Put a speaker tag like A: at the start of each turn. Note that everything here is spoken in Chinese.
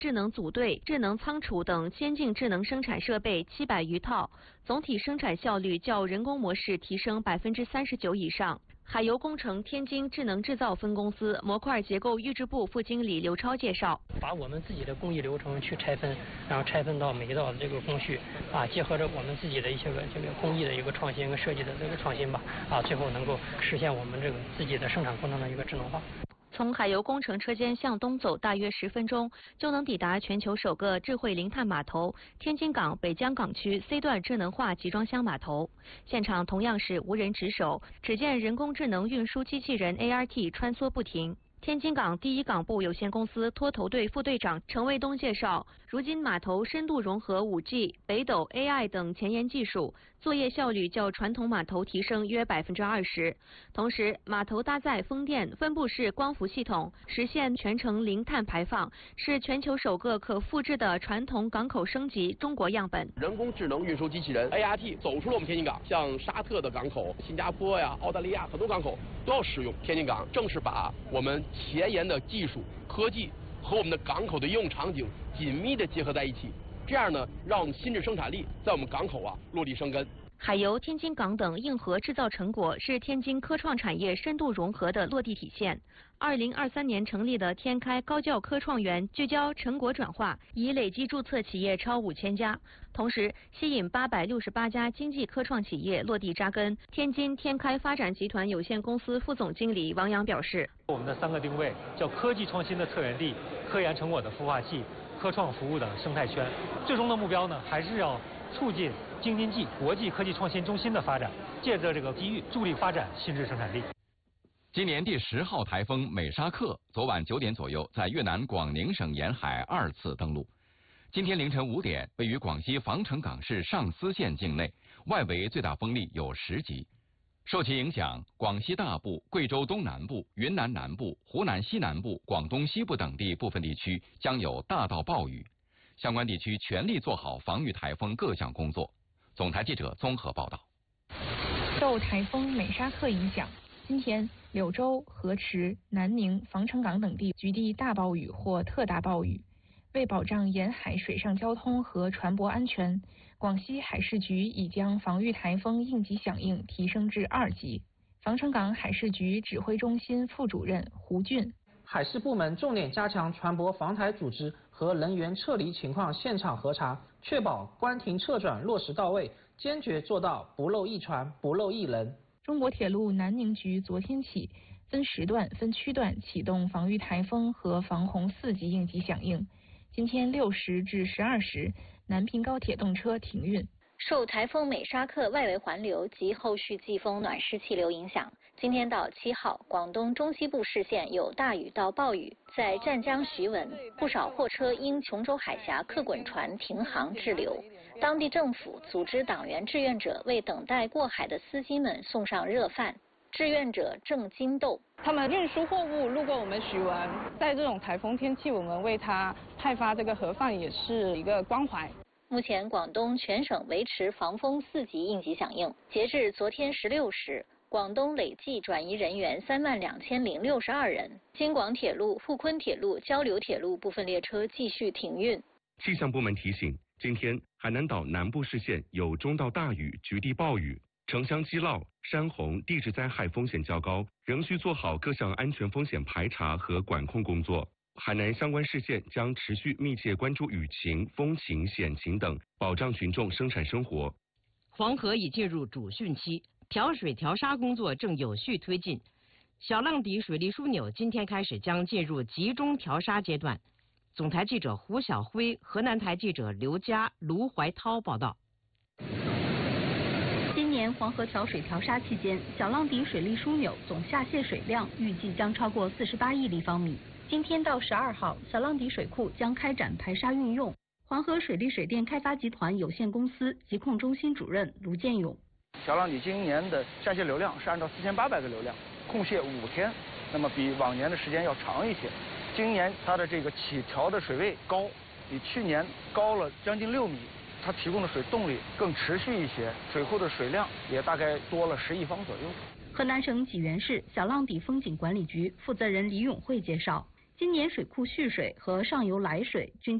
A: 智能组队、智能仓储等先进智能生产设备700余套，总体生产效率较人工模式提升39%以上。海油工程天津智能制造分公司模块结构预制部副经理刘超介绍，
B: 把我们自己的工艺流程去拆分，然后拆分到每一道的这个工序结合着我们自己的一些这个工艺的一个创新跟设计的这个创新吧最后能够实现我们这个自己的生产过程的一个智能化。
A: 从海油工程车间向东走大约10分钟，就能抵达全球首个智慧零碳码头——天津港北江港区 C 段智能化集装箱码头。现场同样是无人值守，只见人工智能运输机器人 ART 穿梭不停。天津港第一港部有限公司拖头队副队长陈卫东介绍，如今码头深度融合5G、北斗 AI 等前沿技术，作业效率较传统码头提升约20%。同时，码头搭载风电分布式光伏系统，实现全程零碳排放，是全球首个可复制的传统港口升级中国样本。
C: 人工智能运输机器人 ART 走出了我们天津港，像沙特的港口、新加坡呀、澳大利亚很多港口都要使用。天津港正是把我们前沿的技术科技和我们的港口的应用场景紧密的结合在一起，这样呢，让我们新质生产力在我们港口落地生根。
A: 海油、天津港等硬核制造成果是天津科创产业深度融合的落地体现。2023年成立的天开高教科创园聚焦成果转化，已累计注册企业超5000家，同时吸引868家经济科创企业落地扎根。天津天开发展集团有限公司副总经理王阳表示，
D: 我们的3个定位叫科技创新的策源地、科研成果的孵化器、科创服务的生态圈。最终的目标呢，还是要促进京津冀国际科技创新中心的发展，借着这个机遇助力发展新质生产力。
E: 今年第10号台风美沙克昨晚9点左右在越南广宁省沿海2次登陆。今天凌晨5点，位于广西防城港市上思县境内，外围最大风力有10级。受其影响，广西大部、贵州东南部、云南南部、湖南西南部、广东西部等地部分地区将有大到暴雨。相关地区全力做好防御台风各项工作。总台记者综合报道。
F: 受台风美沙克影响，今天柳州、河池、南宁、防城港等地局地大暴雨或特大暴雨。为保障沿海水上交通和船舶安全，广西海事局已将防御台风应急响应提升至2级。防城港海事局指挥中心副主任胡俊，
G: 海事部门重点加强船舶防台组织和人员撤离情况现场核查，确保关停撤转落实到位，坚决做到不漏一船、不漏一人。
F: 中国铁路南宁局昨天起分时段、分区段启动防御台风和防洪4级应急响应。今天6时至12时，南平高铁动车停运。
H: 受台风美沙克外围环流及后续季风暖湿气流影响，今天到7号，广东中西部市县有大雨到暴雨，在湛江徐闻，不少货车因琼州海峡客滚船停航滞留。当地政府组织党员志愿者为等待过海的司机们送上热饭。志愿者郑金豆，
I: 他们运输货物路过我们徐闻，在这种台风天气，我们为他派发这个盒饭也是一个关怀。
H: 目前广东全省维持防风4级应急响应，截至昨天16时，广东累计转移人员32062人。京广铁路、沪昆铁路、交流铁路部分列车继续停运。
J: 气象部门提醒，今天海南岛南部市县有中到大雨、局地暴雨。城乡积涝、山洪、地质灾害风险较高，仍需做好各项安全风险排查和管控工作。海南相关市县将持续密切关注雨情、风情、险情等，保障群众生产生活。
K: 黄河已进入主汛期，调水调沙工作正有序推进。小浪底水利枢纽今天开始将进入集中调沙阶段。总台记者胡晓辉、河南台记者刘佳、卢怀涛报道。
L: 今年黄河调水调沙期间，小浪底水利枢纽总下泄水量预计将超过48亿立方米。今天到12号，小浪底水库将开展排沙运用。黄河水利水电开发集团有限公司疾控中心主任卢建勇，
M: 小浪底今年的下泄流量是按照4800个流量，控泄5天，那么比往年的时间要长一些。今年它的这个起调的水位高，比去年高了将近6米。它提供的水动力更持续一些，水库的水量也大概多了10亿方左右。
L: 河南省济源市小浪底风景管理局负责人李永慧介绍， 今年水库蓄水和上游来水均